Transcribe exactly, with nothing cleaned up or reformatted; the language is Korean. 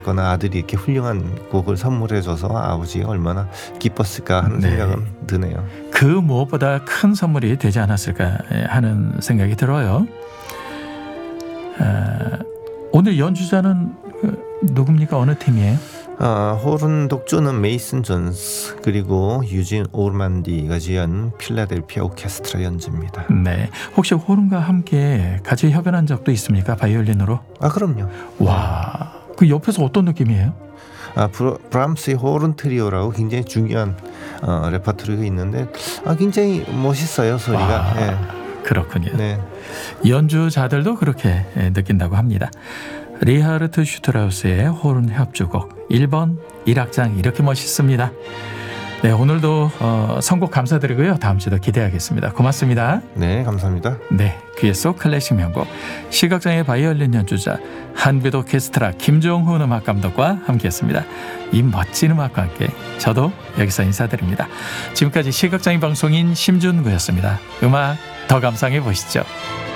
거나 아들이 이렇게 훌륭한 곡을 선물해줘서 아버지가 얼마나 기뻤을까 하는 네. 생각은 드네요. 그 무엇보다 큰 선물이 되지 않았을까 하는 생각이 들어요. 아, 오늘 연주자는 누굽니까? 어느 팀이에요? 어, 호른 독주는 메이슨 존스 그리고 유진 오르만디가 지은 필라델피아 오케스트라 연주입니다. 네, 혹시 호른과 함께 같이 협연한 적도 있습니까? 바이올린으로? 아 그럼요. 와, 그 옆에서 어떤 느낌이에요? 아 브라, 브람스의 호른 트리오라고 굉장히 중요한 어, 레퍼토리가 있는데 아 굉장히 멋있어요 소리가. 와, 예. 그렇군요. 네. 연주자들도 그렇게 느낀다고 합니다. 리하르트 슈트라우스의 호른 협주곡 일 번 일 악장 이렇게 멋있습니다. 네, 오늘도 어, 선곡 감사드리고요. 다음 주도 기대하겠습니다. 고맙습니다. 네, 감사합니다. 네, 귀에 쏙 클래식 명곡 시각장애 바이올린 연주자 한빛 오케스트라 김종훈 음악 감독과 함께했습니다. 이 멋진 음악과 함께 저도 여기서 인사드립니다. 지금까지 시각장애 방송인 심준구였습니다. 음악 더 감상해 보시죠.